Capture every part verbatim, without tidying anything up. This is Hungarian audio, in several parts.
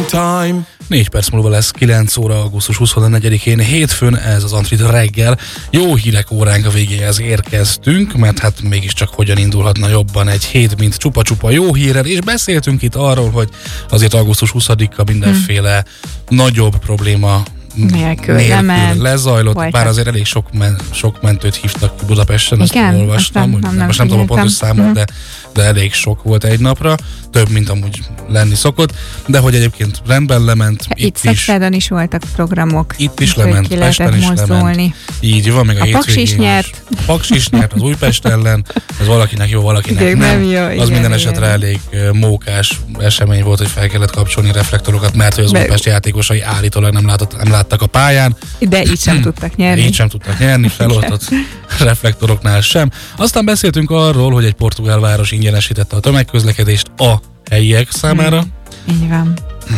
time. Négy perc múlva lesz kilenc óra, augusztus huszonnegyedikén, hétfőn, ez az Antrit reggel. Jó hírek óránk a végéhez érkeztünk, mert hát mégiscsak hogyan indulhatna jobban egy hét, mint csupa-csupa jó hírrel, és beszéltünk itt arról, hogy azért augusztus huszadika mindenféle hmm. nagyobb probléma nélkül, nélkül lezajlott, voltak. Bár azért elég sok, men, sok mentőt hívtak ki Budapesten, azt olvastam, nem, nem, nem, most nem tudom a pontos számot, mm. de, de elég sok volt egy napra, több, mint amúgy lenni szokott, de hogy egyébként rendben lement. Itt, itt Szexádon is voltak programok. Itt is lement, Pesten is mozdulni. lement. Így van, meg a, a Paks is nyert. A Paks is nyert az Újpest ellen, ez valakinek jó, valakinek Ideg, nem. nem jó, az igen, minden esetre igen. elég mókás esemény volt, hogy fel kellett kapcsolni reflektorokat, mert hogy az Be... Újpest játékosai állítólag nem, látott, nem láttak a pályán. De így sem tudtak nyerni. Így sem tudtak nyerni, feloltott reflektoroknál sem. Aztán beszéltünk arról, hogy egy portugál város ingyenesítette a tömegközlekedést a helyiek számára. Hmm. Így van.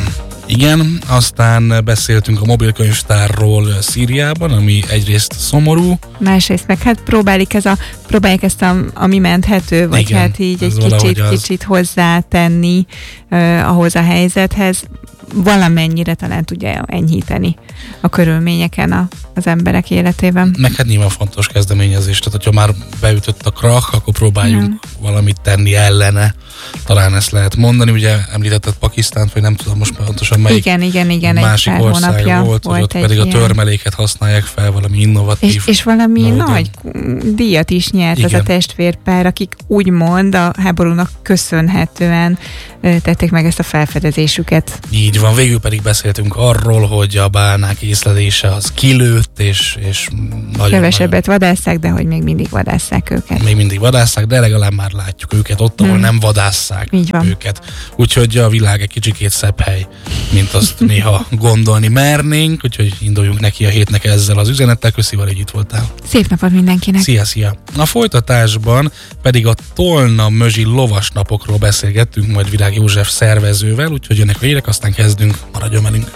Igen, aztán beszéltünk a mobilkönyvtárról Szíriában, ami egyrészt szomorú. Másrészt meg hát próbálik ez a, próbálják ezt a, ami menthető, vagy igen, hát így egy kicsit, az... kicsit hozzátenni uh, ahhoz a helyzethez. Valamennyire talán tudja enyhíteni a körülményeken a, az emberek életében. Meg hát nyilván fontos kezdeményezés, tehát hogyha már beütött a krach, akkor próbáljunk hmm. valamit tenni ellene. Talán ezt lehet mondani, ugye említetted Pakisztánt, vagy nem tudom most pontosan melyik igen, igen, igen, másik ország volt, volt ott pedig ilyen. A törmeléket használják fel, valami innovatív. És, és valami módon. Nagy díjat is nyert igen. az a testvérpár, akik úgymond a háborúnak köszönhetően tették meg ezt a felfedezésüket. Így van, végül pedig beszéltünk arról, hogy a bálnák észlelése az kilőtt, és, és nagyon... Kevesebbet vadásszák, de hogy még mindig vadásszák őket. Még mindig vadásszák, de legalább már látjuk őket ott, ahol hmm. nem vadásszák őket. Úgyhogy a világ egy kicsikét szebb hely, mint azt néha gondolni mernénk, úgyhogy induljunk neki a hétnek ezzel az üzenettel. Köszi, hogy itt voltál. Szép napot mindenkinek! Szia, szia! A folytatásban pedig a Tolna-Mözsi lovasnapokról beszélgettünk majd Virág József szervezővel, úgyhogy jönnek a hírek, aztán kezdünk, maradjon velünk.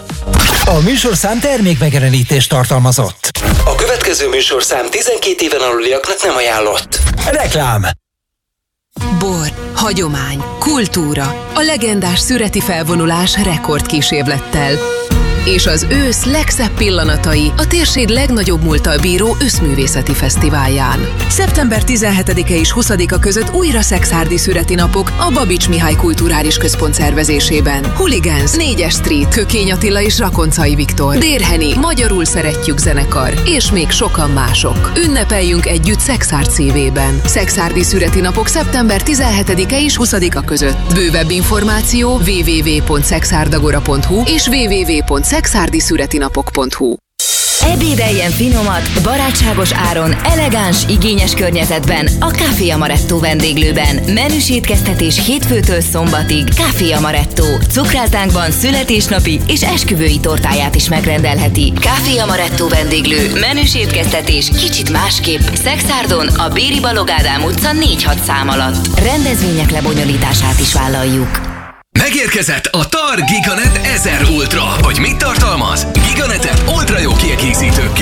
A műsorszám termékmegjelenítést tartalmazott. A következő műsorszám tizenkét éven aluliaknak nem ajánlott. Reklám. Bor, hagyomány, kultúra, a legendás szüreti felvonulás rekordkísérlettel. És az ősz legszebb pillanatai a térség legnagyobb múlttal bíró őszművészeti fesztiválján. szeptember tizenhetedike és huszadika között újra Szekszárdi szüreti napok a Babics Mihály Kulturális Központ szervezésében. Hooligans, négyes Street, Kökény Attila és Rakoncai Viktor, Dérheni, Magyarul Szeretjük zenekar, és még sokan mások. Ünnepeljünk együtt Szekszárd szívében. Szekszárdi szüreti napok szeptember tizenhetedike és huszadika között. Bővebb információ double-u double-u double-u pont szekszárd pont hu és double-u double-u double-u pont szekszárdi szüreti napok pont hu. Ebédeljen finomat, barátságos áron, elegáns, igényes környezetben a Café Amaretto vendéglőben. Menüs étkeztetés hétfőtől szombatig. Café Amaretto. Cukrászdánkban születésnapi és esküvői tortáját is megrendelheti. Café Amaretto vendéglő. Menüs étkeztetés kicsit másképp. Szekszárdon a Béri Balogh Ádám utca négy hat szám alatt. Rendezvények lebonyolítását is vállaljuk. Megérkezett a TAR Giganet ezer Ultra. Hogy mit tartalmaz? Giganetet ultra jó kiegészítőkkel.